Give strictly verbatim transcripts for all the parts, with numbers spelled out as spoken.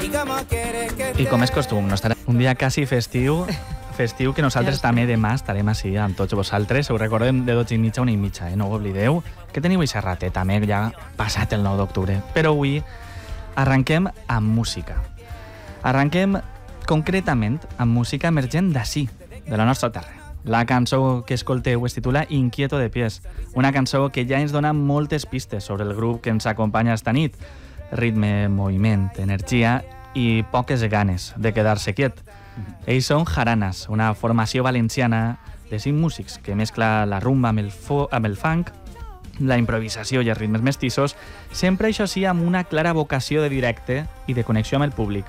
I com és costum, no estarà un dia quasi festiu, festiu que nosaltres també demà estarem així amb tots vosaltres. Ho recordem de dotze i mitja a una i mitja, eh? No ho oblideu, que teniu aquest ratet també ja passat el nou d'octubre. Però avui arranquem amb música. Arranquem concretament amb música emergent d'ací, de la nostra terra. La cançó que escolteu es titula Inquieto de pies, una cançó que ja ens dona moltes pistes sobre el grup que ens acompanya esta nit. Ritme, moviment, energia i poques ganes de quedar-se quiet. Ells són Jaranas, una formació valenciana de cinc músics que mescla la rumba amb el, fo amb el funk, la improvisació i els ritmes mestissos, sempre això sí amb una clara vocació de directe i de connexió amb el públic.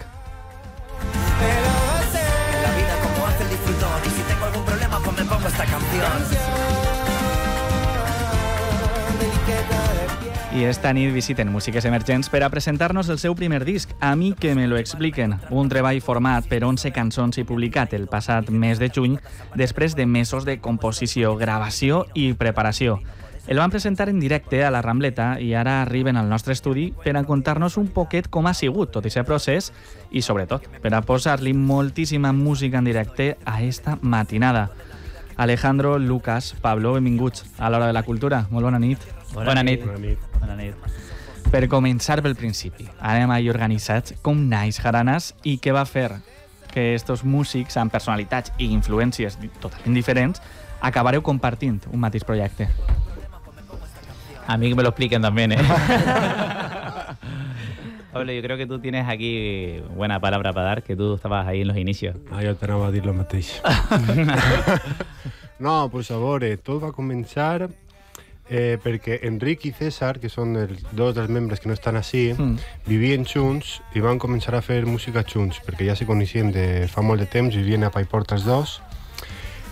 I esta nit visiten Músiques Emergents per a presentar-nos el seu primer disc, A mi que me lo expliquen, un treball format per onze cançons i publicat el passat mes de juny, després de mesos de composició, gravació i preparació. El van presentar en directe a la Rambleta i ara arriben al nostre estudi per a contar-nos un poquet com ha sigut tot aquest procés i, sobretot, per a posar-li moltíssima música en directe a esta matinada. Alejandro, Lucas, Pablo, benvinguts a l'Hora de la Cultura. Molt bona nit. Bona, bona nit. Bona nit. Bona nit. Per començar pel principi, anem ahir organitzats com naix Jaranas i què va fer que estos músics amb personalitats i influències totalment diferents acabareu compartint un mateix projecte. A mí que me lo expliquen también, ¿eh? Pablo, yo creo que tú tienes aquí buena palabra para dar, que tú estabas ahí en los inicios. Ah, jo t'anava a dir el mateix. No, pues a veure, tot va començar eh, perquè Enric i César, que són els dos dels membres que no estan així, mm. vivien junts i van començar a fer música junts, perquè ja se coneixien de fa molt de temps, vivien a Paiporta els dos,